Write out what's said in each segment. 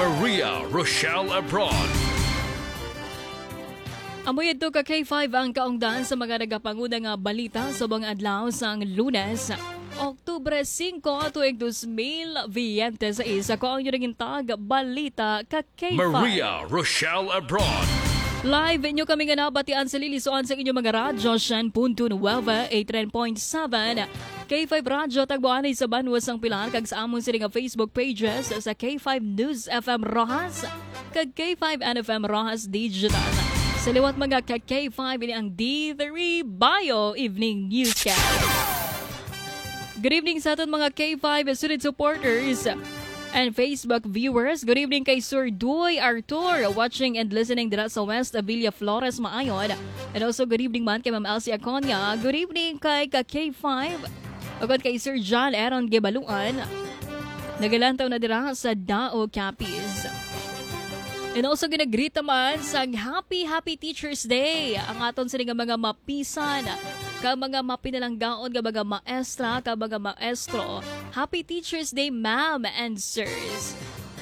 Maria Rochelle Abron. Amoy ito ka K5 ang kaungdan sa mga nagapanguda nga balita sa mga adlaw sang Lunes, Oktubre 5, tuig 2026. Ako ang yung tag balita ka K5. Maria Rochelle Abron. Live inyo kami nga nabatian sa lilisuan sa inyong mga radyo, 100.9, 89.7. K5 Radyo, tagbuanay sa Banwas ang Pilar, kag sa amon sila nga Facebook pages sa K5 News FM Rojas, kag K5 NFM Rojas Digital. Sa liwat mga kag K5, ini ang D3 Bio Evening Newscast. Good evening sa aton mga K5 student supporters and Facebook viewers. Good evening kay Sir Duy Artur, watching and listening dira sa West Villa Flores, Maayon. And also good evening man kay Ma'am Elsie Aconia. Good evening kay K5. Agad kay Sir John Aaron Gebaluan. Nagalantaw na dira sa Dao Capiz. And also ginagreet naman sa Happy Teacher's Day. Ang aton sila mga mapisan, ka mga mapinalanggaon, ka mga maestra, ka mga maestro. Happy Teacher's Day, ma'am and sirs.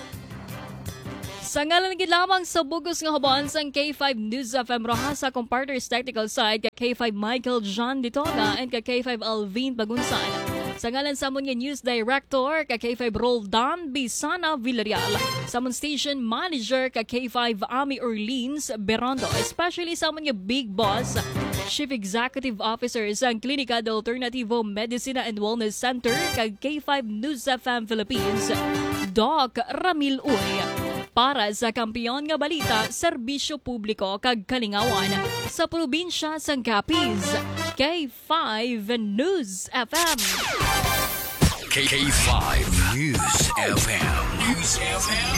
Sa ngalan gid lamang sa bugos nga hubon sang K5 News FM Rojas sa partners technical side, ka K5 Michael John Ditoga and ka K5 Alvin Bagunsan. Sa ngalan sa amon nga News Director, ka K5 Roldan Bisana Villarreal. Sa amon Station Manager, ka K5 Ami Orleans Berondo. Especially sa amon nga Big Boss, Chief Executive Officer sa Klinika de Alternativo Medicina and Wellness Center, ka K5 News FM Philippines, Doc Ramil Uy. Para sa kampiyon nga balita, serbisyo publiko kag kalingawan sa probinsya sang Capiz, K5 News FM. K5 News FM. News FM.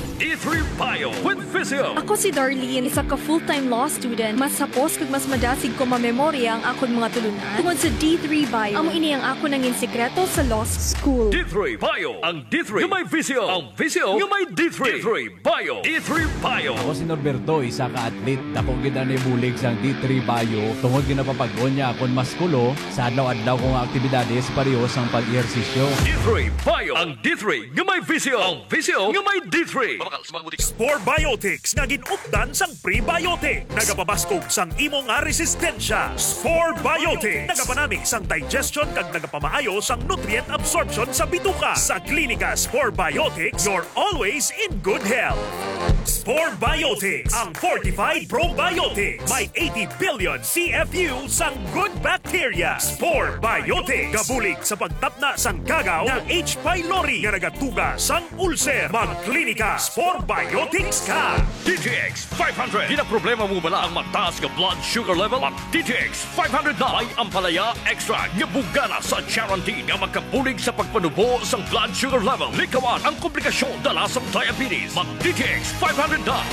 D3 Bio with Visio. Ako si Darlene, isa ka full-time law student. Mas hapos kag mas madasig ko mamemorya ang akon mga tulunan tungod sa D3 Bio. Amo ini ang ako nangin sekreto sa law school. D3 Bio. Ang D3 yung may Visio. Ang Visio yung may D3. D3 Bio. D3 Bio. Ako si Norberto, isa ka atlet. Dako gid na bulig sang D3 Bio. Tungod ginapapag-on niya akon mas kulo sa adlaw-adlaw kong aktibidades parehas ang pag-ehersisyo. D3 Bio. Ang D3 yung may Visio. Ang Visio yung may D3. Spore Biotics nga ginupdan sang prebiotic. Nagapabaskog sang imo nga resistensya. Spore Biotics. Nagapanamig sang digestion kag nagapamaayo sang nutrient absorption sa bituka. Sa Klinika Spore Biotics, you're always in good health. Spore Biotics, ang fortified probiotics. May 80 billion CFU sang good bacteria. Spore Biotics. Gabulig sa pagtapna sang kagaw ng H. pylori nga nagatuga sang ulcer. Mag-Klinika Spore Biotics ka. DTX 500. Di na problema mo bala ang mataas nga blood sugar level? Ang DTX 500 na ay ampalaya extra nga bugana sa Charantin nga magkabulig sa pagpanubo sang blood sugar level. Likawan ang komplikasyon dala sa diabetes. Mag DTX 500 na.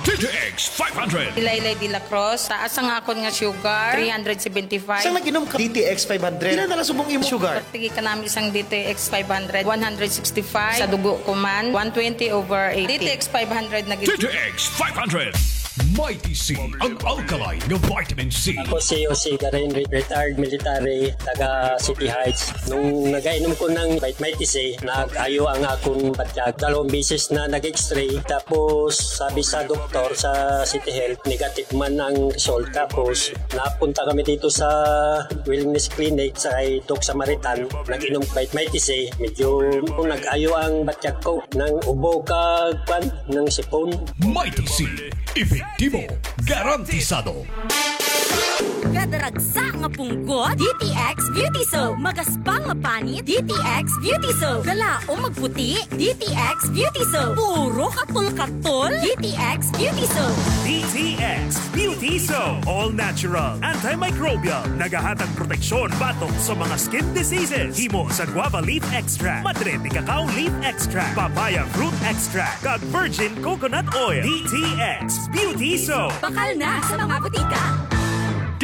DTX 500. Ilaylay de la Cruz, taas ang akon nga sugar, 375. Saan nag-inom ka? DTX 500. Ilan na lang subong imo sugar? Pagtigi ka namin isang DTX 500, 165. Sa dugo ko man, 120/80. DTX 500 na DTX 500. Mighty C, ang alkaline ng vitamin C. Ako si Jose Garin, retired military, taga City Heights. Nung nagainom ko ng Mighty C, nag-ayo ang akong batyag. 2 beses na nag-x-ray. Tapos sabi sa doktor sa City Health, negative man ang result. Tapos napunta kami dito sa Wellness Clinic sa Doc Samaritan. Nag-inom Mighty C. Medyo nag-ayo ang batyag ko ng ubo kagpan ng sipon. Mighty C. Efektibo, garantisado. Kadaragsa nga punggot, DTX Beauty Soap. Magaspang nga panit, DTX Beauty Soap. Gala o magputi, DTX Beauty Soap. Puro katol-katol, DTX Beauty Soap. DTX Beauty Soap. All natural, antimicrobial, nagahatag proteksyon batok sa mga skin diseases. Himo sa guava leaf extract, madre de cacao leaf extract, papaya fruit extract, kag virgin coconut oil. DTX Beauty Soap. Bakal na sa mga butika.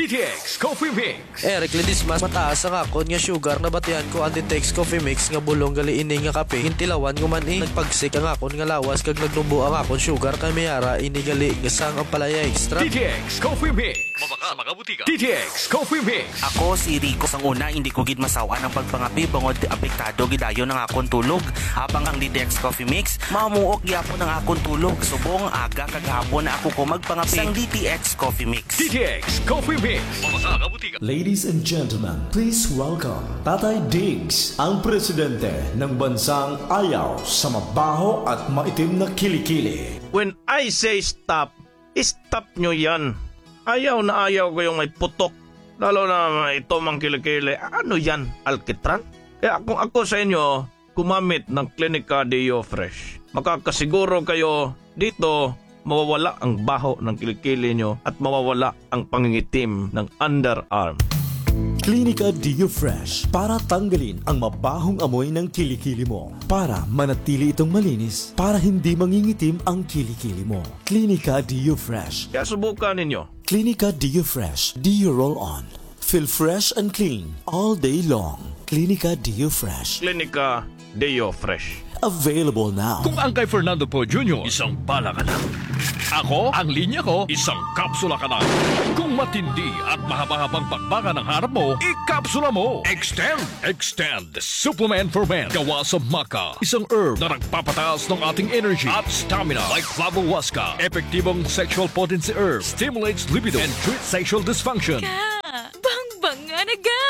DTX Coffee Mix. Eric Ledismas, mataas ang akon nga sugar na batian ko ang DTX Coffee Mix nga bulong gali ini nga kape. Hintilawan ko man nagpagsik ang akon nga lawas kag nagnubo ang akon sugar kay mayara ini gali nga sang ang palaya extra. DTX Coffee Mix. Mabaka sa mga butika. DTX Coffee Mix. Ako si Rico. Sang una, hindi ko gid masawa ng pagpangapi bangod apektado gidayon ng akon tulog. Habang ang DTX Coffee Mix, mamuok gyapon ng akon tulog. Subong aga kagahapon na ako ko magpangapi sang DTX Coffee Mix. DTX Coffee Mix. Mabaka sa butika. Ladies and gentlemen, please welcome Tatay Diggs, ang presidente ng bansang ayaw sa mabaho at maitim na kilikili. When I say stop, stop nyo yan. Ayaw na ayaw ko yung may putok. Lalo na ito mang kilikili. Ano yan? Alkitran? Kaya kung ako sa inyo, gumamit ng Clinica Deo Fresh. Makakasiguro kayo dito mawawala ang baho ng kilikili nyo at mawawala ang pangingitim ng underarm. Clinica Deo Fresh para tanggalin ang mabahong amoy ng kilikili mo. Para manatili itong malinis, para hindi mangingitim ang kilikili mo. Clinica Deo Fresh. Kaya subukan ninyo. Clinica Deo Fresh. Deo Roll On. Feel fresh and clean all day long. Clinica Deo Fresh. Clinica Deo Fresh. Available now. Kung ang kay Fernando Po Jr., isang bala ka na. Ako, ang linya ko, isang kapsula ka na. Kung matindi at mahaba-habang pakbaka ng harap mo, ikapsula mo. Extend. Supplement for men. Gawa sa maca. Isang herb na nagpapataas ng ating energy at stamina. Like Flavohuasca. Epektibong sexual potency herb. Stimulates libido and treats sexual dysfunction. Bang-banga na ga!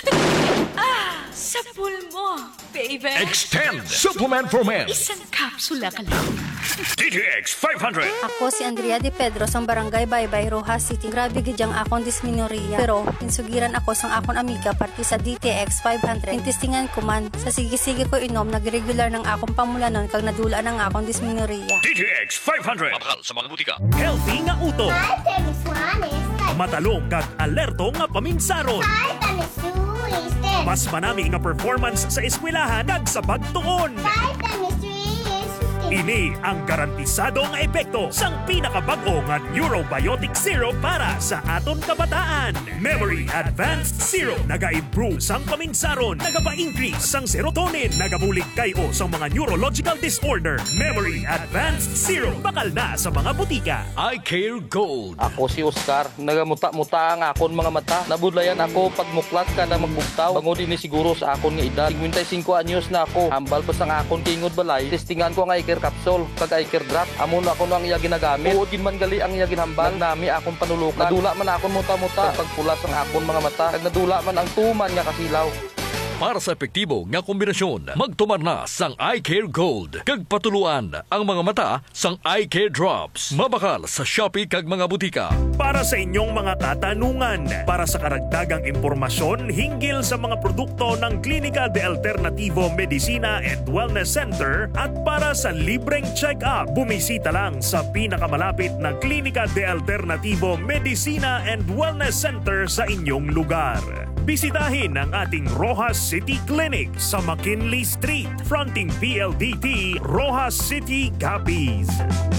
Sa pulmo, baby. Extend. Supplement for men. Isang kapsula ka lang. DTX 500. Ako si Andrea de Pedro sang Barangay Baybay, Rojas City. Grabe gidyang akong dysmenorrhea. Pero insugiran ako sang akong amiga parti sa DTX 500. Intistingan ko man sa sige-sige ko inom nagregular ng akong pamulanon kag nadula ng akong dysmenorrhea. DTX 500. Mabakal sa mga butika. Healthy nga uto. Matalong kag alerto nga paminsaron. Mas manami nga performance sa eskwelahan kag sa pagtuon. Ini ang garantisadong epekto sang pinakabag-o nga Neurobiotic Syrup para sa aton kabataan. Memory Advanced Syrup naga-improve sang paminsaron, nagapa-increase sang serotonin, nagabulig kayo sa mga neurological disorder. Memory Advanced Syrup bakal na sa mga butika. I Care Gold. Ako si Oscar, nagamuta-muta ang akon mga mata. Nabudlayan ako pagmuklat ka na magbugtaw. Bangod ini siguro sa akon nga edad. 55 anyos na ako. Hambal pa sang akon kingod balay. Testingan ko ang Icare Capsule kag Icare Drop. Amo na ako ang iya ginagamit. Uod gin man gali ang iya ginhambal. Nami akon panulukan. Nadula man akon muta-muta. Pagpulas ang akon mga mata. Kag nadula man ang tuman nga kasilaw. Para sa epektibo nga kombinasyon, magtumar na sang I Care Gold. Kag patuluan ang mga mata sang I Care Drops. Mabakal sa Shopee kag mga butika. Para sa inyong mga katanungan, para sa karagdagang impormasyon hinggil sa mga produkto ng Clínica de Alternativo Medicina and Wellness Center at para sa libreng check-up, bumisita lang sa pinakamalapit na Clínica de Alternativo Medicina and Wellness Center sa inyong lugar. Bisitahin ang ating Rojas City Clinic sa McKinley Street, fronting PLDT, Rojas City, Capiz.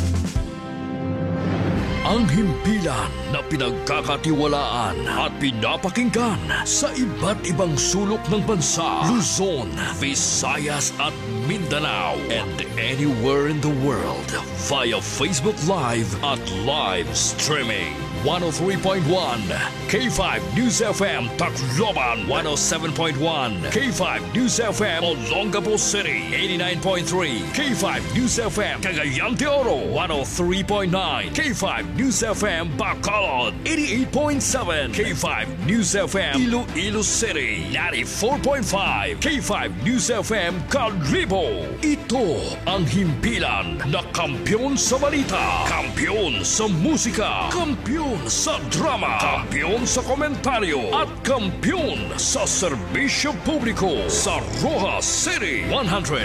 Ang himpilan na pinagkakatiwalaan at pinapakinggan sa iba't ibang sulok ng bansa, Luzon, Visayas at Mindanao, and anywhere in the world via Facebook Live at live streaming. 103.1 K5 News FM Tacloban, 107.1 K5 News FM Olongapo City, 89.3 K5 News FM Cagayan de Oro, 103.9 K5 News FM Bacolod, 88.7 K5 News FM Iloilo City, 94.5 K5 News FM Calibo. Ito ang himpilan na kampiyon sa balita, kampiyon sa musika, kampiyon sa drama, kampiyon sa komentaryo at kampiyon sa serbisyo publiko sa Rojas City 100.9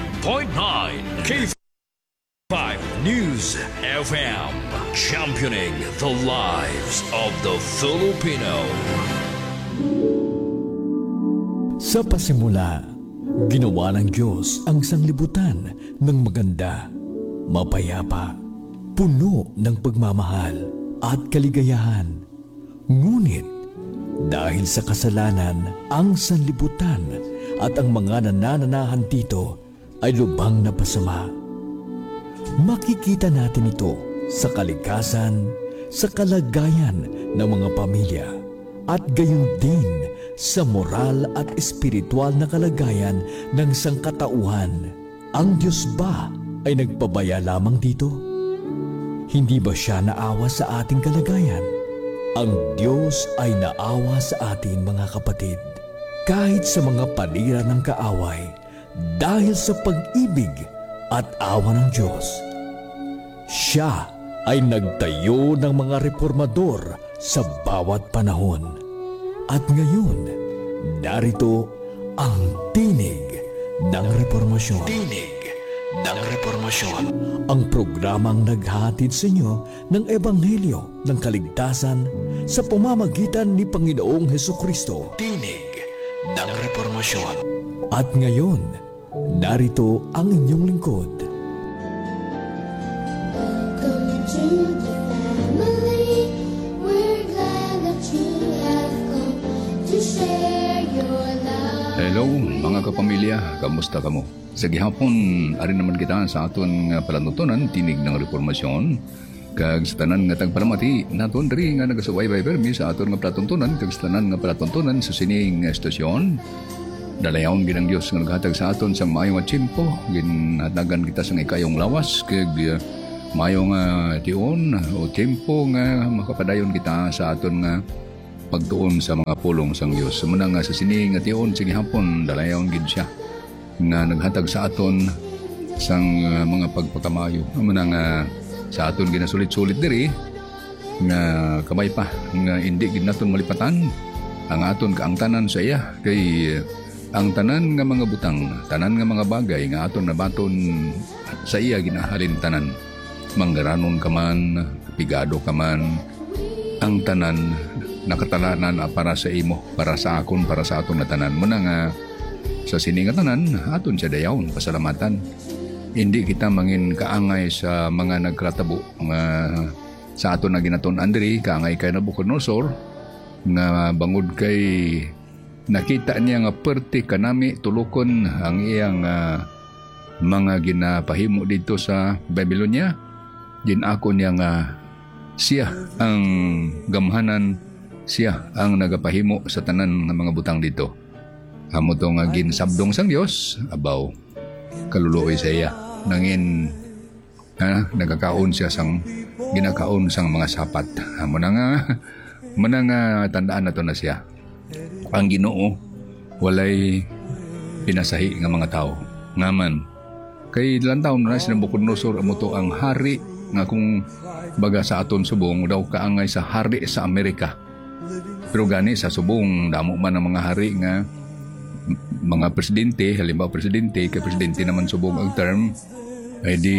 K5 News FM, championing the lives of the Filipino. Sa pasimula, ginawa ng Diyos ang sanglibutan ng maganda, mapayapa, puno ng pagmamahal at kaligayahan. Ngunit Dahil sa kasalanan, ang sanlibutan at ang mga nanananahan dito ay lubhang napasama. Makikita natin ito sa kalikasan, sa kalagayan ng mga pamilya, at gayon din sa moral at espiritual na kalagayan ng sangkatauhan. Ang Diyos ba ay nagpabaya lamang dito? Hindi ba siya naawa sa ating kalagayan? Ang Diyos ay naawa sa atin, mga kapatid, kahit sa mga panira ng kaaway, dahil sa pag-ibig at awa ng Diyos. Siya ay nagtayo ng mga reformador sa bawat panahon. At ngayon, narito ang tinig ng reformasyon. Tinig ng reformasyon. Ang programang naghahatid sa inyo ng Ebanghelyo ng Kaligtasan sa pamamagitan ni Panginoong Hesukristo. Tinig ng reformasyon. At ngayon, narito ang inyong lingkod. Welcome to the family. We're glad that you have come to share your love. Hello mga kapamilya, kamusta kamo? Sa gihapon, ari naman kita sa aton palanutonan, tinig ng reformasyon. Kag sa tanan nga tagpalamati, naton diri nga nagasubaybay permi sa aton nga palatuntunan, kag sa tanan nga palatuntunan sa sining estasyon. Dalayawon ginang Dios nga naghatag sa aton sang maayong nga tiyempo, ginhatagan kita sang ikayong lawas, kag maayong tion o tiyempo nga makapadayon kita sa aton nga pagtuon sa mga pulong sang Dios. Muna nga sa sining nga tion, sige hapon, dalayawon gid siya nga naghatag sa aton sang mga pagpakamayo. Muna nga sa aton ginasulit-sulit diri nga kamay pa nga hindi gid naton malipatan ang aton kaangtanan sa iya, kay ang tanan nga mga butang, tanan nga mga bagay nga aton nabaton sa iya ginahalin tanan. Manggaranon ka man, pigado ka man, ang tanan nakatalanan para sa imo, para sa akon, para sa aton na tanan. Muna nga sa sining nga tanan, aton siya dayawon, pasalamatan. Hindi kita mangin kaangay sa mga nagkratabo nga sa aton na ginatun-an diri, kaangay kay Nabucodonosor nga bangod kay nakita niya nga perti kanami tulukon ang iyang mga ginapahimo dito sa Babylonia. Ginako niya nga siya ang gamhanan, siya ang nagapahimo sa tanan ng mga butang dito. Amo to nga ginsabdong sang Dios, abaw kaluluoy sa iya. Nangin nagakaon siya sang ginakaon sang mga sapat. Amo na nga tandaan na to na siya. Ang Ginoo walay pinasahi nga mga tao. Ngaman kay ilang taon na si Nabucodonosor amo to ang hari nga kung baga sa aton subong daw kaangay sa hari sa Amerika. Pero gani sa subong damo man ang mga hari nga mga presidente, halimbawa presidente, kay presidente naman subong ang term, ay di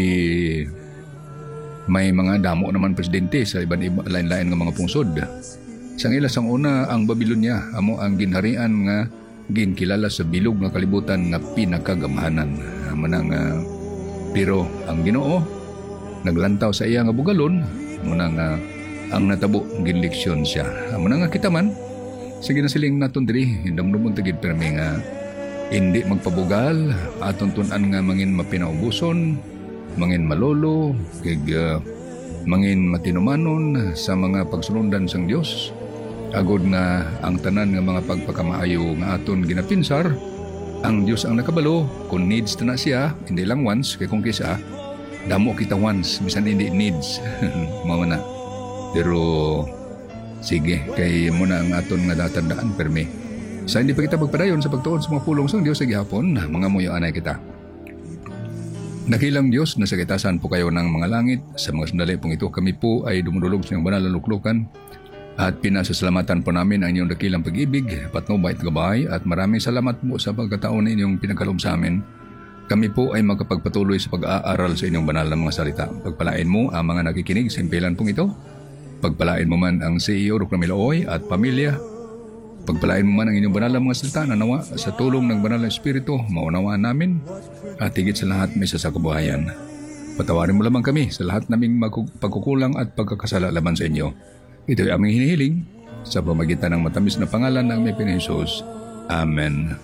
may mga damo naman presidente sa iba lain-lain nga mga pungsod. Sang ila sang una ang Babylonia amo ang ginharian nga ginkilala sa bilog nga kalibutan nga pinakagamhanan. Manang pero ang Ginoo naglantaw sa iya nga bugalon, muna nga ang natabo ginleksyon siya. Muna nga kita man sige na siling naton diri hindamdumon tagid permi nga hindi magpabugal aton tun-an nga mangin mapinaubuson, mangin malolo, kag mangin matinumanon sa mga pagsunundan sang Dios. Agod na ang tanan nga mga pagpakamaayo nga aton ginapinsar, ang Dios ang nakabalo kung needs na siya, hindi lang once, kay kung kisa damo kita once, bisan hindi needs. Mao na. Pero sige, kay muna ang aton nga datandaan permi. Sa hindi pa kita pagpadayon sa pagtuon sa mga pulong sang Dios sa gihapon, mga muyo anay kita. Nakilang Diyos na sa kitasan po kayo ng mga langit. Sa mga sandali pong ito kami po ay dumudulog sa inyong banal na luklukan. At pinasasalamatan po namin ang inyong dakilang pag-ibig, patnubay at gabay. At maraming salamat po sa pagkataon na inyong pinagkaloob sa amin. Kami po ay magkapagpatuloy sa pag-aaral sa inyong banal na mga salita. Pagpalain mo ang mga nakikinig sa impilan pong ito. Pagpalain mo man ang CEO Roque Miloy at pamilya. Pagpalain mo man ang inyong banal na mga salita na nawa sa tulong ng banal na Espiritu, maunawaan namin. At higit sa lahat may sa kabuhayan. Patawarin mo lamang kami sa lahat naming pagkukulang at pagkakasala laban sa inyo. Ito ay aming hinihiling sa pamagitan ng matamis na pangalan ng aming Panginoon. Amen.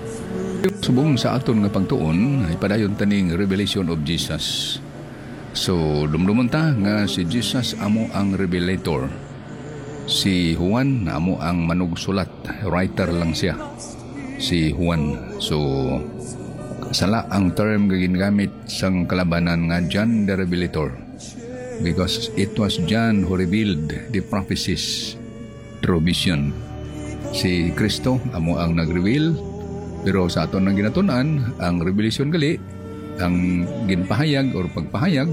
Subong sa aton nga pagtuon, ipadayon taning revelation of Jesus. So, dumdumon ta nga si Jesus amo ang revelator. Si Juan amo ang manugsulat, writer lang siya. Si Juan. So, sala ang term ginagamit sang kalabanan nga John the Revelator. Because it was John who revealed the prophecies through vision. Si Kristo amo ang nag-reveal, pero sa aton nang ginatunan, ang revelation gali, ang ginpahayag or pagpahayag,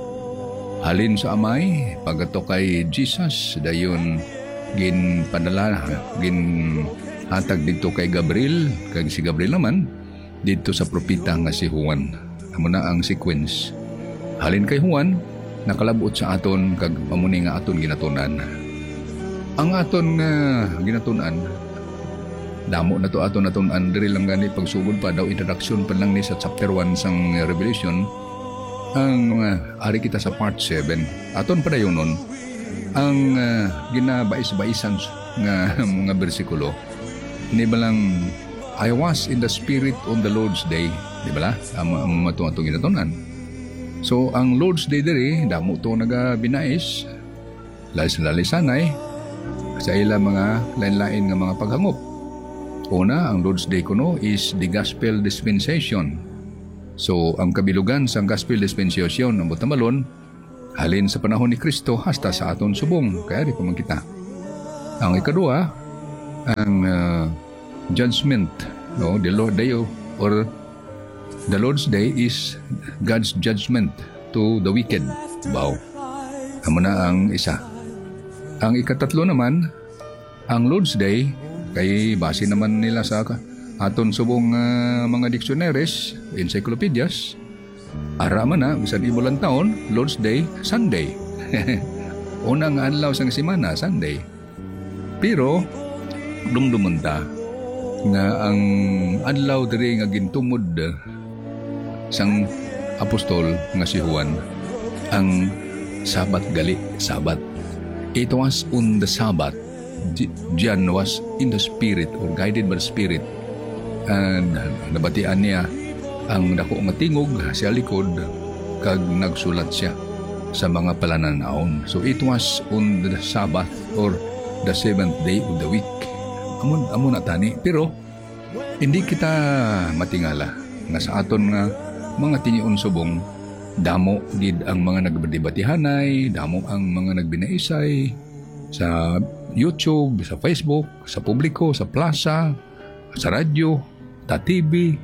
halin sa amay, pagato kay Jesus, dayon ginpadala, ginhatag dito kay Gabriel, kag si Gabriel naman, dito sa propita nga si Juan. Amo na ang sequence. Halin kay Juan, nakalabot sa aton, kag mamuni nga aton ginatunan. Ang aton nga ginatunan, damo na to aton natunan, diri lang gani pagsugod pa daw, introduction pa lang ni sa chapter 1 sang Revelation. Ang ari kita sa part 7. Aton pa dayon nun, ang ginabais-baisan nga mga bersikulo. Ni ba lang, I was in the Spirit on the Lord's Day. Di ba la? Ang matong ginatunan. So, ang Lord's Day diri, damo to nagabinais, lalis-lalisanay, sa ila mga lain-lain nga mga paghangop. Una, ang Lord's Day kuno is the Gospel Dispensation. So, ang kabilugan sa Gospel Dispensation ang butamalon, halin sa panahon ni Kristo hasta sa aton subong. Kaya di pa man kita. Ang ikadua, ang judgment, no? The Lord Day or the Lord's Day is God's judgment to the wicked. Wow. Amo na ang isa. Ang ikatatlo naman, ang Lord's Day, kay base naman nila sa aton subong mga dictionaries, encyclopedias, ara man na, bisan ibulan taon, Lord's Day, Sunday. Unang adlaw sang semana, Sunday. Pero, dumdumon ta, nga ang adlaw diri nga gintumod sang apostol nga si Juan, ang Sabat gali, Sabat. It was on the Sabbath. John was in the Spirit or guided by the Spirit. And nabatian niya ang dako nga tingog sa likod kag nagsulat siya sa mga palananaon. So it was on the Sabbath or the 7th day of the week. Amo na tani. Pero hindi kita matingala nga sa aton nga mga tiniun subong, damo gid ang mga nagbadibatihanay, damo ang mga nagbinaisay sa YouTube, sa Facebook, sa publiko, sa plaza, sa radyo, sa TV,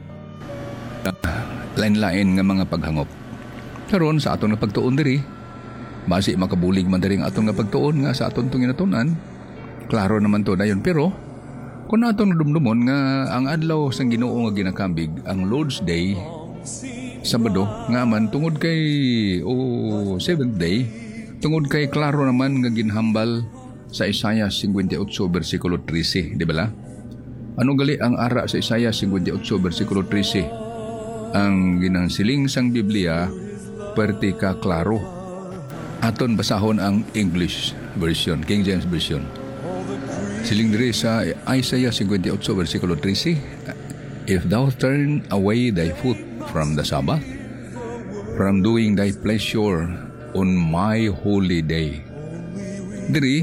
lain-lain nga mga paghangop. Karon sa aton nga pagtuon diri, basi makabulig man diri nga aton nga pagtuon nga sa aton tong ginatunan. Klaro naman to dayon, pero kung aton dumdumon nga ang adlaw sang Ginoo nga ginakambig, ang Lord's Day, Sabado, nga man tungod kay 7th day, tungod kay klaro naman nga ginhambal sa Isaiah 58 versikulo 13, di ba la? Ano gali ang ara sa Isaiah 58 versikulo 13? Ang ginansiling sang Biblia, perti ka klaro. Aton basahon ang English version, King James version. Siling diri sa Isaiah 58 versikulo 13, if thou turn away thy foot from the Sabbath, from doing thy pleasure on my holy day. Diri,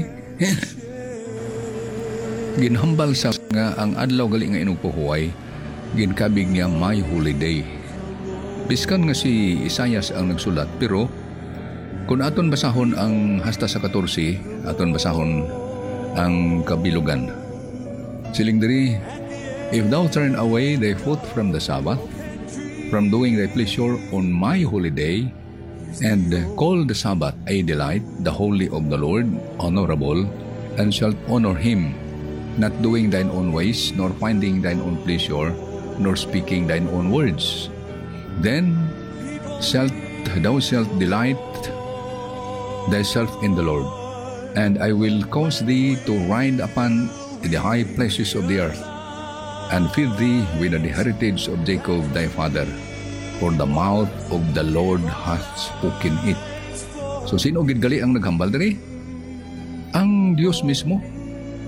ginhambal sa nga ang adlaw gali nga inugpuhuay, ginkabig niya my holy day. Biskan nga si Isaias ang nagsulat, pero kung aton basahon ang hasta sa 14, aton basahon ang kabilugan. Siling diri, if thou turn away thy foot from the Sabbath, from doing thy pleasure on my holy day, and call the Sabbath a delight, the holy of the Lord, honorable, and shalt honor him, not doing thine own ways, nor finding thine own pleasure, nor speaking thine own words. Then thou shalt delight thyself in the Lord, and I will cause thee to ride upon the high places of the earth, and feed thee with the heritage of Jacob thy father, for the mouth of the Lord hath spoken it. So sino gid gali ang naghambal diri? Ang Dios mismo.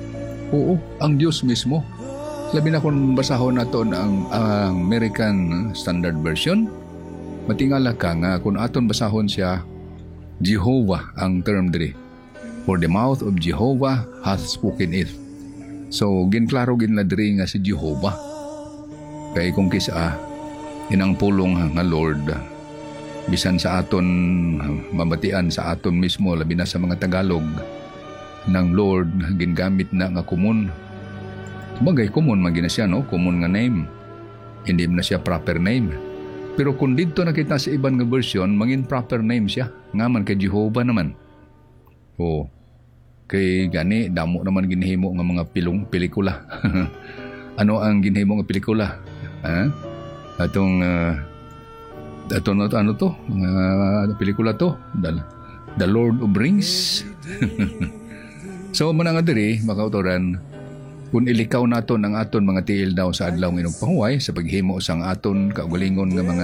Oo, ang Diyos mismo. Labi na kung basahon naton ang American Standard Version, matingala ka nga kung aton basahon siya, Jehovah ang term diri. For the mouth of Jehovah hath spoken it. So, ginklaro ginladri nga si Jehovah. Kaya kung kisa, inang pulong nga Lord, bisan sa aton mabatian sa aton mismo, labi na sa mga Tagalog, ng Lord, gingamit na nga kumun. Bagay, kumun man gina siya, no? Kumun nga name. Hindi na siya proper name. Pero kung dito nakita sa ibang nga version, mangin proper name siya. Ngaman kay Jehovah naman. O, kay gani, damo naman ginhimo nga mga pelikula. Ano ang ginhimo nga pelikula? Ha? Atong, ano to? Pelikula to? The Lord of Rings. So, muna nga diri, makautoran, kung ilikaw naton ang aton mga tiil daw sa adlaw ng pahuway sa paghimo sang aton kaugalingon nga mga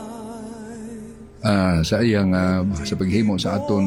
sa paghimo sa aton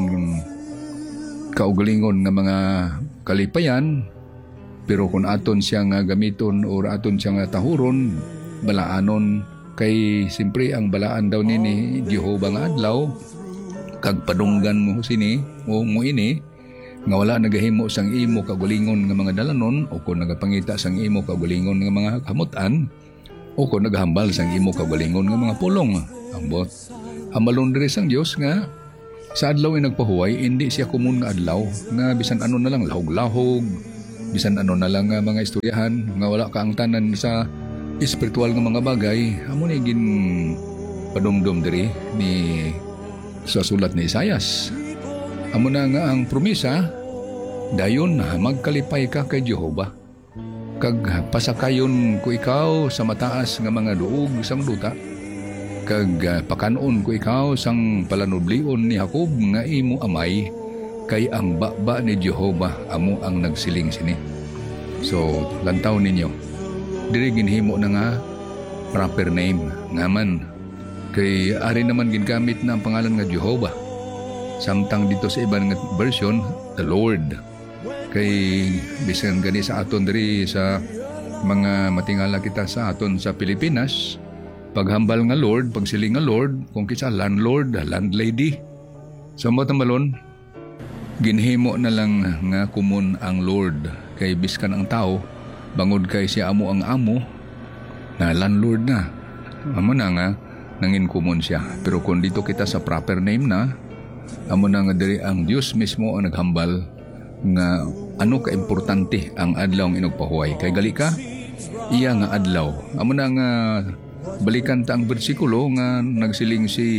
kaugalingon nga mga kalipayan, pero kung aton siya nga gamiton o aton siya nga tahuron, balaanon, kay simpre ang balaan daw nini Jehovah nga adlaw, kag padunggan mo sini o mo ini, nga wala nagahimo sang imo kaugalingon nga mga dalanon, o kung nagapangita sang imo kaugalingon nga mga kamutan, o kung naghambal sang imo kaugalingon nga mga pulong. Ambot, amalon diri sang Dios nga sa adlaw nagpahuway, hindi siya kumun nga adlaw nga bisan ano na lang lahog-lahog, bisan ano na lang nga mga istoryahan nga wala ka ang tanan sa espiritual nga mga bagay. Amo ni gin padumdum diri ni sa sulat ni Isaias. Amo na nga ang promisa, dayon magkalipay ka kay Jehovah. Kag pasakayon ko ikaw sa mataas nga mga duog sang duta. Kag pakanon ko ikaw sang palanublion ni Jacob nga imo amay, kay ang baba ni Jehovah amo ang nagsiling sini. So, lantaw ninyo. Diri ginhimo na nga proper name ngaman. Kay ari naman gingamit na ang pangalan nga Jehovah. Samtang dito sa ibang version, the Lord. Kay bisan gani sa aton diri sa mga matingala kita sa aton sa Pilipinas, paghambal nga Lord, pagsiling nga Lord, kung kisa landlord, landlady. So mo tamalon, ginhimo na lang nga kumun ang Lord. Kay biskan ang tao, bangod kay siya amo ang amo, na landlord na. Amo na nga, nangin kumun siya. Pero kung dito kita sa proper name na, amo na nga diri ang Dios mismo ang naghambal nga ano ka-importante ang adlaw ng inugpahuway. Kay gali ka, iya nga adlaw. Amo na nga balikan ta ang bersikulo nga nagsiling si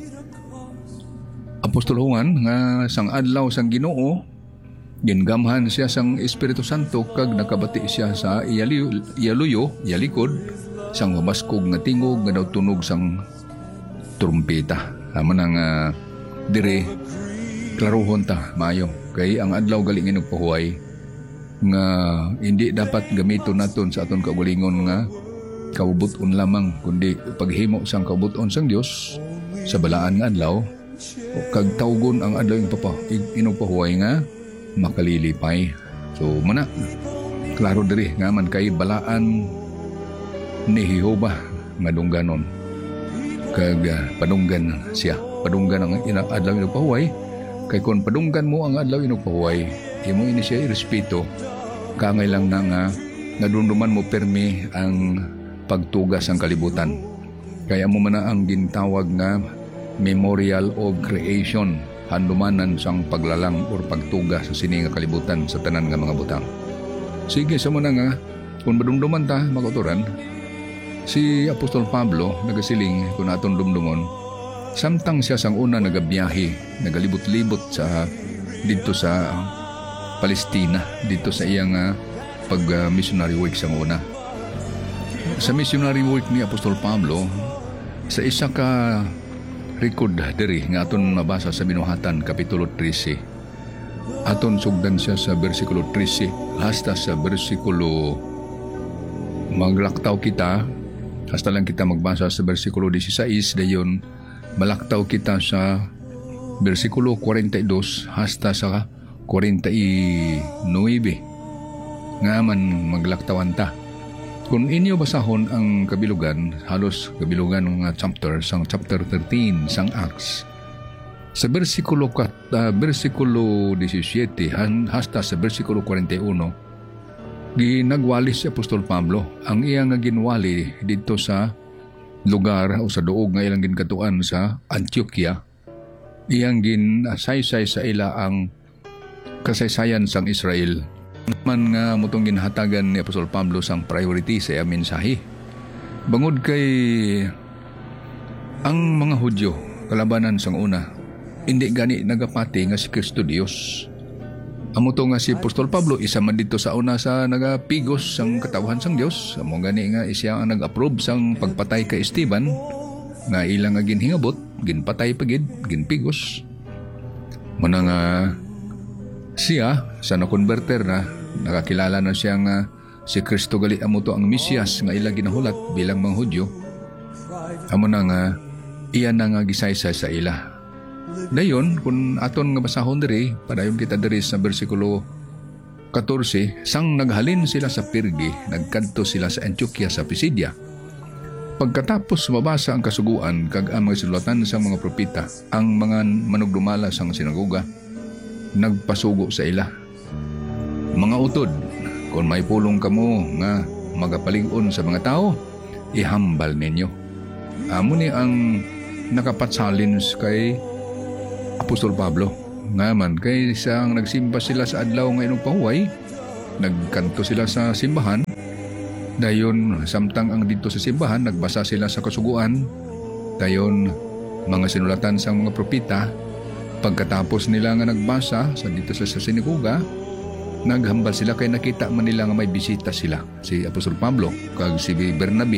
Apostol Juan nga sang adlaw sang Ginoo, gingamhan siya sang Espiritu Santo kag nakabati siya sa iyalikod sang mamaskog nga tingog nga daw tunog sang trumpeta. Amo na nga dire klaruhon ta maayo kay ang adlaw gali nga nagpahuway nga hindi dapat gamiton naton sa aton kaugalingon nga kaubuton lamang, kundi paghimo sang kaubuton sang Dios sa balaan nga adlaw, kag tawgon ang adlaw inugpahuway nga makalilipay. So mana klaro diri nga man kay balaan ni Jehovah nga dungganon, kag padunggan siya. Padunggan ang adlaw inugpahuway, kay kung padunggan mo ang adlaw inugpahuway, imo ini siya irespeto, kangay lang na nga nadumduman mo permi ang pagtugas ang kalibutan. Kaya mo man ang gintawag nga memorial of creation, handumanan sang paglalang or pagtuga sa sini nga kalibutan sa tanan nga mga butang. Sige, sa muna nga, kung madumduman ta, mag-uturan, si Apostol Pablo nagasiling kung atong dumdumon, samtang siya sang una nagabiyahe, nagalibot-libot sa dito sa Palestina, dito sa iyang pag-missionary work sang una. Sa missionary work ni Apostol Pablo, sa isa ka record diri nga aton mabasa sa Binuhatan Kapitulo 13. Aton sugdan siya sa bersikulo 13 hasta sa bersikulo maglaktaw kita, hasta lang kita magbasa sa bersikulo 16, dayon malaktaw kita sa bersikulo 42 hasta sa 49. nga man maglaktawan ta. Kung inyo basahon ang kabilugan, halos kabilugan ng chapter 13 sang Acts, sa bersikulo 17 hasta sa bersikulo 41, ginagwali si Apostol Pablo ang iyang ginwali dito sa lugar o sa duog nga ilang ginkatuan sa Antioquia. Iyang ginasaysay sa ila ang kasaysayan sang Israel. Man nga mutong ginhatagan ni Apostol Pablo sang priority sa iyang mensahe. Bangod kay ang mga Hudyo kalabanan sang una, hindi gani nagapati nga si Kristo Dios. Amo to nga si Apostol Pablo isa man dito sa una sa nagapigos sang katawhan sang Dios. Amo gani nga siya ang nag-approve sang pagpatay kay Esteban nga ilang nga ginhingabot, ginpatay pagid, ginpigos. Muna nga siya sa nakonverter na nakakilala na siya nga si Kristo gali amo to ang Mesiyas nga ila ginahulat bilang mga Hudyo. Amo na nga iyan na nga gisaysay sa ila. Dayon, kung aton nga basahon diri, padayon kita diri sa bersikulo 14, sang naghalin sila sa Perge, nagkadto sila sa Antioquia sa Pisidia. Pagkatapos mabasa ang kasuguan kag ang mga sulatan sa mga propeta, ang mga manugdumala sang sinagoga, nagpasugo sa ila. Mga utod, kung may pulong kamo nga magapaling-on sa mga tao, ihambal ninyo. Amo ni ang nakapatsalin kay Apostol Pablo. Ngaman kay isang nagsimba sila sa adlaw nga inong pahuway, nagkanto sila sa simbahan. Dayon samtang ang dito sa simbahan nagbasa sila sa kasuguan. Dayon mga sinulatan sa mga propeta. Pagkatapos nila nga nagbasa sa dito sa sinagoga, naghambal sila kay nakita man nila nga may bisita sila, si Apostol Pablo kag si Bernabe.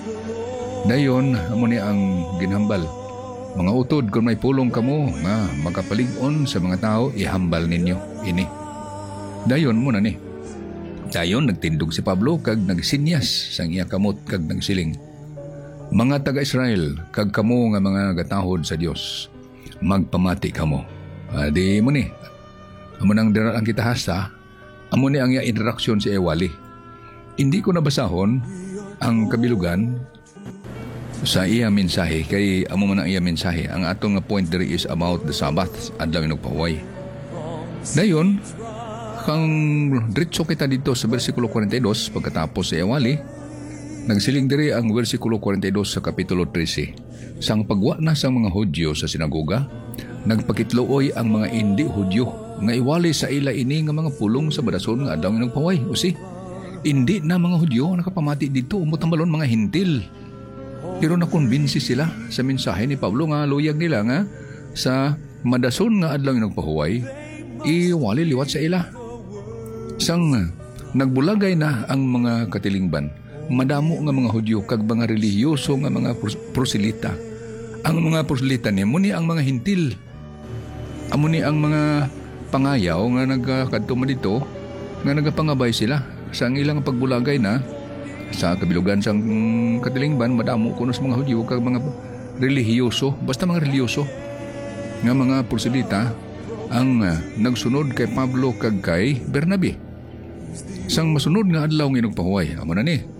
Dayon amo ni ang ginhambal. Mga utod, kung may pulong kamo nga makapalig-on sa mga tao, ihambal ninyo ini. Dayon muna ni. Dayon nagtindog si Pablo kag nagsinyas sang iya kamot kag nagsiling. Mga taga-Israel, kag kamo nga mga gatahod sa Dios, magpamati kamo. Di mo ni. Amo nang dira ang kita hasta, amo ni ang iya introduction si Ewali. Hindi ko nabasahon ang kabilugan sa iya mensahe kay amo man ang iya mensahe. Ang atong nga point diri is about the Sabbath, adlaw inugpahuway. Dayon kang diretso kita dito sa bersikulo 42 pagkatapos sa Ewali, nagsiling diri ang bersikulo 42 sa kapitulo 13. Sang pagwa na sang mga Hudyo sa sinagoga, nagpakitluoy ang mga hindi Hudyo nga iwali sa ila ini nga mga pulong sa badason nga adlaw inugpahuway. Usi, hindi na mga Hudyo nakapamati dito, umutambalon mga hintil. Pero nakonbinsi sila sa mensahe ni Pablo nga luyag nila nga sa madason nga adlaw nagpahuway, iwali liwat sa ila. Sang nagbulagay na ang mga katilingban, madamo nga mga Hudyo kag mga relihiyoso nga mga proselita. Ang mga proselita ni mo ni ang mga hintil. Amo ni ang mga pangayaw nga nagkadto man dito nga nagapangabay sila sa ilang pagbulagay na sa kabilugan sang katilingban, madamo kuno sa mga Hudyo kag mga relihiyoso, basta mga relihiyoso nga mga proselita ang nagsunod kay Pablo kag kay Bernabe. Sang masunod nga adlaw nga nagpahuway, amo na ni.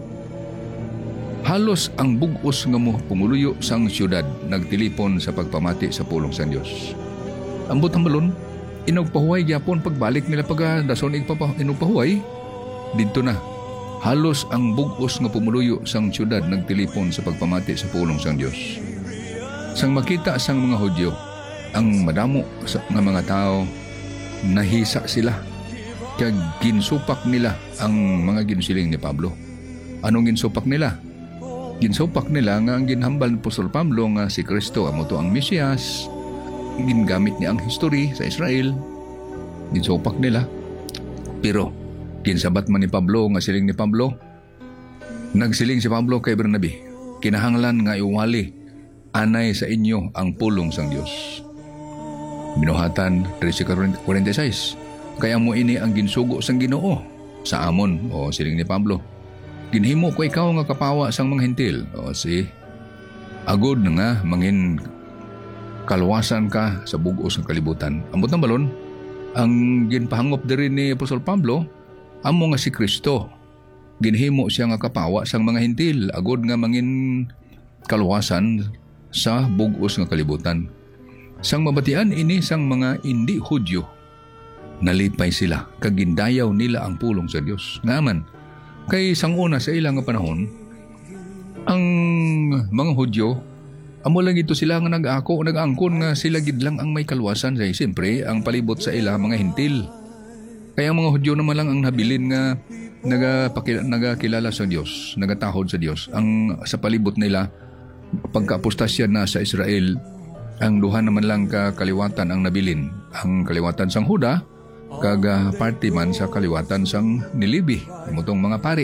Halos ang bug-os nga mo pumuluyo sang syudad nagtilipon sa pagpamati sa pulong sang Dios. Ambot ang balon, inugpahuway gyapon pagbalik nila pagdason inugpahuway didto na. Halos ang bug-os nga pumuluyo sang syudad nagtilipon sa pagpamati sa pulong sang Dios. Sang makita sang mga Hudyo ang madamo nga mga tao, nahisa sila kag ginsupak nila ang mga ginsiling ni Pablo. Anong ginsupak nila? Ginsupak nila nga ang ginhambal ni Apostol Pablo nga si Kristo amo to ang Mesiyas, gingamit niya ang history sa Israel. Ginsupak nila. Pero kinsabat man ni Pablo nga siling ni Pablo, nagsiling si Pablo kay Bernabe, kinahanglan nga iwali anay sa inyo ang pulong sang Dios. Binuhatan 13:46, kaya mo ini ang ginsugo sang Ginoo sa amon, o siling ni Pablo. Ginhimo ko ikaw nga kapawa sang mga hentil, o si agod nga mangin kalwasan ka sa bug-os ng kalibutan. Ambot ng balon, ang ginpahangop diri ni Apostol Pablo, amo nga si Kristo ginhimo siya nga kapawa sang mga Hentil agod nga mangin kaluwasan sa bug-os nga kalibutan. Sang mabatian ini sang mga hindi Hudyo, nalipay sila kagindayaw nila ang pulong sa Dios. Ngaman kay sang una sa ilang nga panahon ang mga Hudyo amo lang ito sila nga nag-angkon nga sila gid lang ang may kaluwasan. Say siyempre ang palibot sa ila mga Hentil. Kaya ang mga Hudyo naman lang ang nabilin nga nagakilala sa Dios, nagatahod sa Dios. Ang sa palibot nila pagkaapostasya na sa Israel, ang duha naman lang kaliwatan ang nabilin. Ang kaliwatan sang Huda kaga party man sa kaliwatan sang Nilibi, imutong mga pari.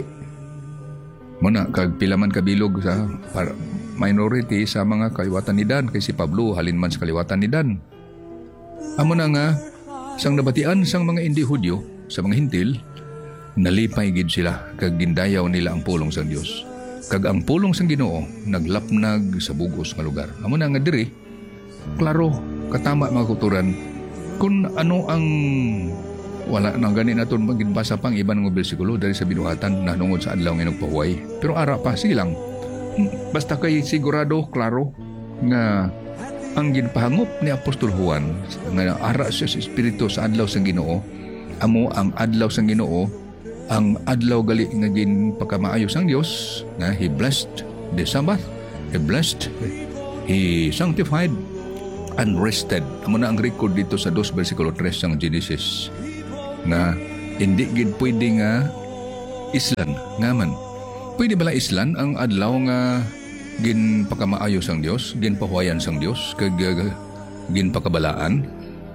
Muna kag pilaman kabilog sa minority sa mga kaliwatan ni Dan, kay si Pablo halin man sa kaliwatan ni Dan. Amo na nga sang nabatian sang mga hindi Hudyo sa mga Hentil, nalipay gid sila kag gindayaw nila ang pulong sang Dios. Kag ang pulong sang Ginoo naglapnag sa bugos nga lugar. Amo na nga diri klaro katama mga kuturan kung ano ang wala nang gani naton maginbasa pang iban nga bersikulo dari sa binuhatan nanungod sa adlaw nga nagpahuway. Pero ara pa sige lang. Basta kay sigurado klaro nga ang ginpahangop ni Apostol Juan nga ara sa espiritu sa adlaw sang Ginoo, amo ang adlaw sang Ginoo ang adlaw gali nga ginpakamaayo sang Dios na He blessed the Sabbath, He blessed, He sanctified and rested. Amo na ang record dito sa 2 versikulo 3 sang Genesis na hindi gid pwede nga islan ngaman. Pwede bala islan ang adlaw nga ginpakamaayo sang Dios, ginpahuwayan sang Dios kag ginpakabalaan.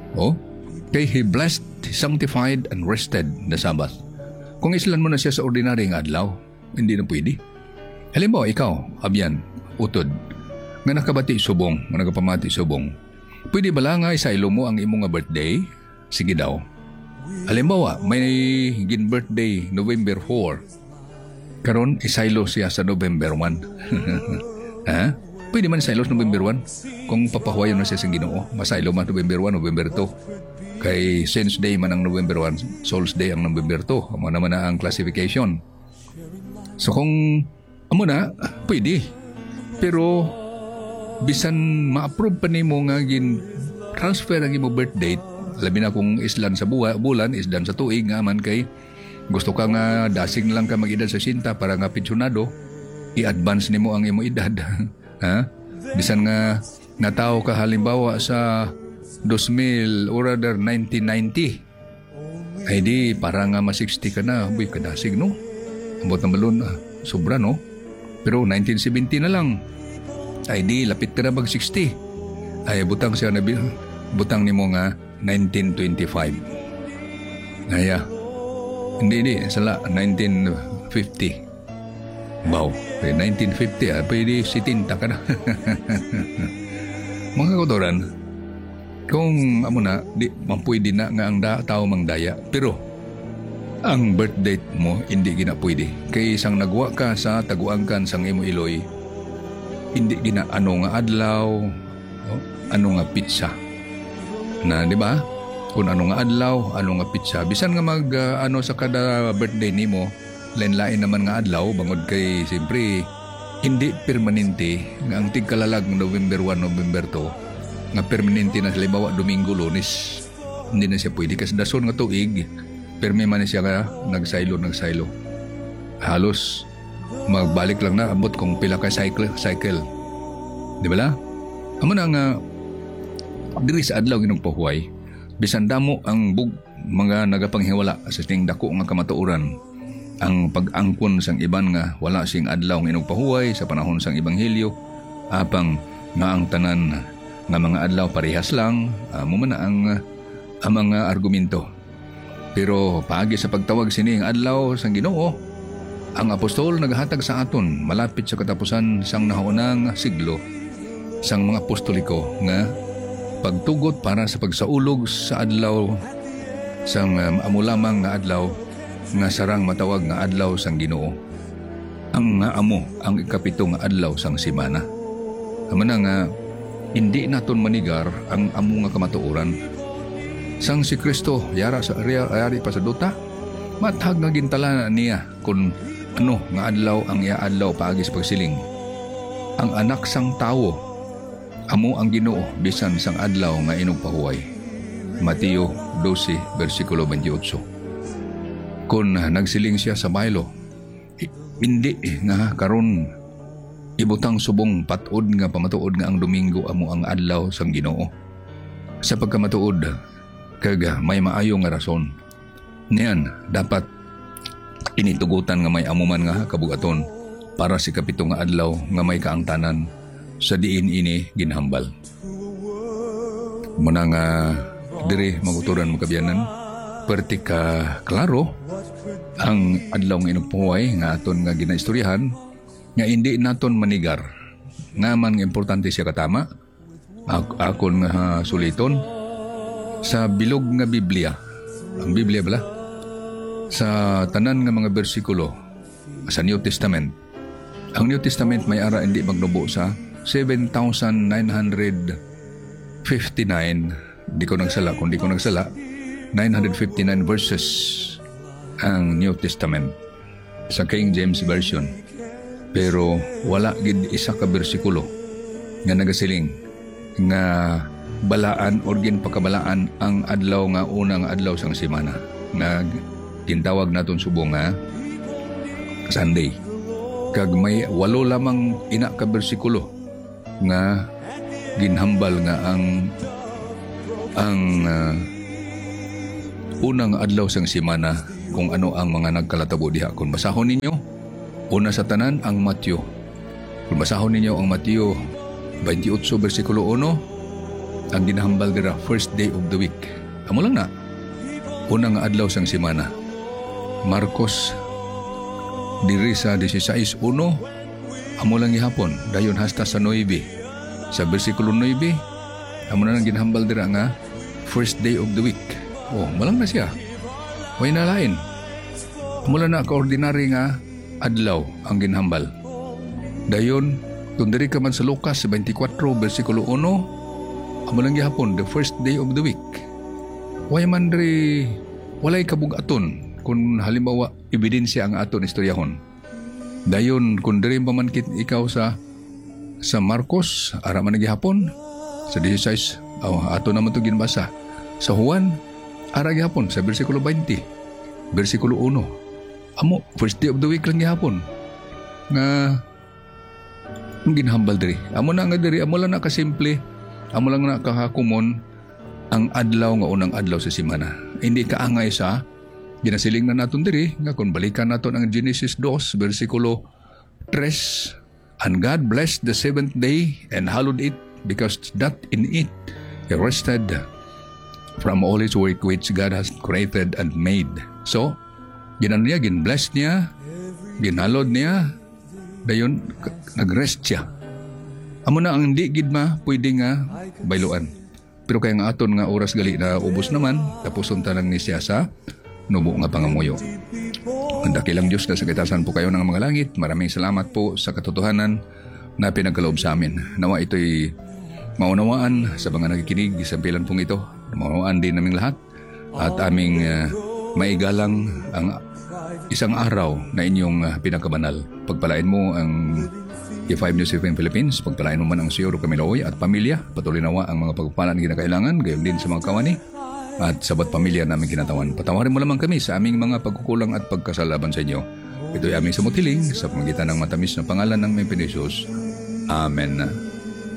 Kay He blessed, sanctified and rested the Sabbath. Kung islan mo na siya sa ordinary nga adlaw, hindi na pwede. Halimbawa, ikaw, abyan, utod, nga nakabati subong, nga nagapamati subong, pwede ba lang nga isaylo mo ang imong nga birthday? Sige daw. Halimbawa, may gin-birthday November 4. Karon isaylo siya sa November 1. Ha? Pwede man isaylo sa November 1. Kung papahuwayan na siya sa Ginoo, masaylo man November 1, November 2. Kay Saints Day man ang November 1, Souls Day ang November 2. Amo naman na ang classification. So kung amo na, pwede. Pero bisan ma-approve pa nimo nga gin-transfer ang imo birth date, labi na kung islan sa bulan, isdan sa tuig nga man kay gusto ka nga dasing lang ka mag-edad sa sinta para nga pensyonado, i-advance nimo ang imo edad. Ha? Bisan nga nataw ka halimbawa sa 2000 or rather 1990, ay di para nga ma-60 ka na, boy kadasig no, ambot na balon, sobra no. Pero 1970 na lang, ay di lapit ka na mag-60, ay butang siya na butang ni mo nga 1925. Ay hindi sala 1950. Baw, 1950 pwede 70 ka na. Mga kautoran, kung amo na, di pwede na nga ang tao mangdaya. Pero ang birth date mo hindi gina pwede. Kay isang nagwa ka sa taguangkan sang imo iloy, hindi gina ano nga adlaw, ano nga pitsa. Na di ba? Kung ano nga adlaw, ano nga pitsa. Bisan nga mag ano sa kada birthday nimo, lain-lain naman nga adlaw bangod kay siyempre hindi permanente nga ang tigkalalag November 1, November 2 nga permanente na halimbawa Domingo, Lunes, hindi na siya pwede kasi dason nga tuig permi man siya ka nagsaylo halos magbalik lang na abot kung pila ka cycle di ba la? Amo na nga diri sa adlaw ginong pahuway bisan damo ang mga nagapanghiwala sa ting dako nga kamatuoran ang pag-angkon sang iban nga wala sing adlaw nga ginong pahuway sa panahon sang ebanghelyo apang nga ang tanan nga mga adlaw parehas lang, mo man ang mga argumento. Pero paagi sa pagtawag sining adlaw sang Ginoo, ang apostol naghatag sa aton malapit sa katapusan sang nahaunang siglo sang mga apostoliko nga pagtugot para sa pagsaulog sa adlaw sang amo lamang nga adlaw nga sarang matawag nga adlaw sang Ginoo. Ang nga amo ang ikapito nga adlaw sang semana. Amo na nga hindi naton manigar ang amo nga kamatuoran. Sang si Kristo yari pa sa duta, Matag nga gintala niya kung ano nga adlaw ang iya adlaw paagis pagsiling. Ang anak sang tawo, amo ang Ginoo bisan sang adlaw nga inog pahuway. Mateo 12, versikulo 28. Kung nagsiling siya sa baylo, hindi nga karon ibutang subong patod nga pamatuod nga ang Domingo amo ang adlaw sang Ginoo. Sa pagkamatuod, kag may maayo nga rason. Niyan, dapat initugutan nga may amuman nga kabugaton para si kapito nga adlaw nga may kaangtanan sa diin ini ginhambal. Muna nga diri maguturan mo kabyanan, perti ka klaro ang adlaw nga inugpuhay nga aton nga ginaistoryahan nga hindi naton manigar. Nga man nga importante siya katama, akon nga suliton sa bilog nga Biblia. Ang Biblia bala? Sa tanan nga mga bersikulo sa New Testament. Ang New Testament may ara hindi magnubo sa 7,959, di ko nagsala, 959 verses ang New Testament sa King James Version. Pero wala gid isa ka bersikulo nga nagasiling nga balaan or ginpakabalaan ang adlaw nga unang adlaw sang semana nga tintawag naton subong nga Sunday. Kag may 8 lamang ina ka bersikulo nga ginhambal nga ang unang adlaw sang semana kung ano ang mga nagkalatabo diha. Kung basahon ninyo, una sa tanan ang Mateo. Kung basahon ninyo ang Mateo 28 versikulo 1, ang ginhambal dira first day of the week. Amo lang na. Unang adlaw sang semana. Marcos diri sa 16:1, amo lang gihapon dayon hasta sa 9. Sa bersikulo 9, amo na nang ginhambal dira nga first day of the week. Oh, malang na siya. Way na lain. Amo lang na ka ordinary nga adlaw ang ginhambal. Dayon kung diri ka man sa Lucas 24 bersikulo 1, amo lang gihapon the first day of the week. Way man diri walay kabugaton kung halimbawa ebidensya ang aton istoryahon. Dayon kung diri pamankit ikaw sa Marcos ara man gihapon sa 16 ato naman to ginbasa. Sa Juan ara gihapon sa bersikulo 20 bersikulo 1, amo first day of the week lang gihapon nga ang ginhambal diri. Amo na nga diri, amo lang na kasimple, amo lang na kahakumon ang adlaw nga unang adlaw sa semana. Hindi kaangay sa ginasiling na naton diri nga kung balikan naton ang Genesis 2 bersikulo 3, and God blessed the seventh day and hallowed it because that in it he rested from all his work which God has created and made. So ginaniya, ginbless niya, ginhalod niya, dayon nagrest siya. Amo na ang di gid ma pwede nga bayluan. Pero kaya nga aton nga oras gali na ubos naman, tapos unta lang ni siya sa nubo nga pangamuyo. Ang dakilang Diyos na sa kitasan po kayo ng mga langit. Maraming salamat po sa katotohanan na pinagkaloob sa amin. Nawa ito'y maunawaan sa mga nakikinig sa pilan pong ito. Maunawaan din naming lahat at aming maigalang ang isang araw na inyong pinakabanal. Pagpalain mo ang E5 News FM Philippines, pagpalain mo man ang Siyoro Kamiloy at pamilya. Patuloy nawa ang mga pagpapalan na kinakailangan, gayon din sa mga kawani at sabat pamilya namin kinatawan. Patawarin mo lamang kami sa aming mga pagkukulang at pagkasalaban sa inyo. Ito'y aming samutiling sa pamagitan ng matamis na pangalan ng Mempinisos. Amen.